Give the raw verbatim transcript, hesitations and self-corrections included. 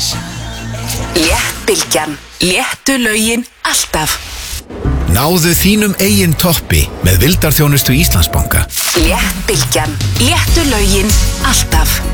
Léttbylgjan. Léttu lögin alltaf. Náðu þínum eigin toppi með vildarþjónustu Íslandsbanka. Léttbylgjan. Léttu lögin alltaf.